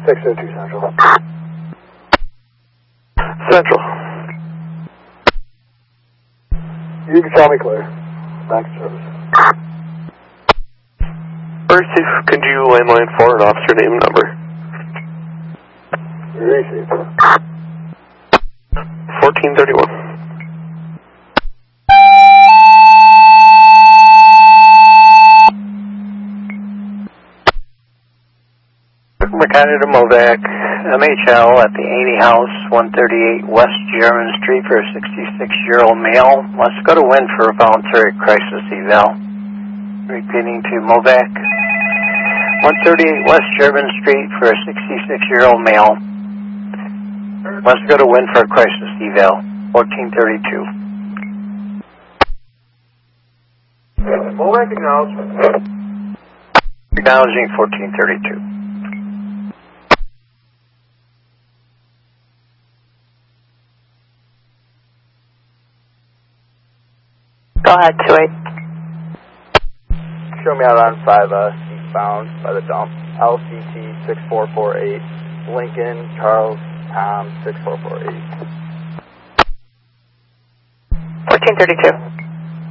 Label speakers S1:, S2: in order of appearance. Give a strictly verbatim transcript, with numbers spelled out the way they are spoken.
S1: six oh two Central.
S2: Central.
S1: You can tell me clear. Back to service.
S2: First, could you landline for an officer name and number?
S1: Received.
S2: fourteen thirty-one.
S3: Mercado to Movac, M H L at the eighty House, one thirty-eight West German Street for a sixty-six-year-old male. Wants to go to Wynn for a voluntary crisis eval. Repeating to Movac, one thirty-eight West German Street for a sixty-six-year-old male. Wants to go to Wynn for a crisis eval, fourteen thirty-two.
S1: Movac acknowledged.
S3: Acknowledging fourteen thirty-two.
S4: Go ahead, two eight.
S5: Show me out on five, uh, eastbound by the dump. L C T six four four eight. Lincoln, Charles, Tom, six four four eight.
S4: fourteen thirty-two.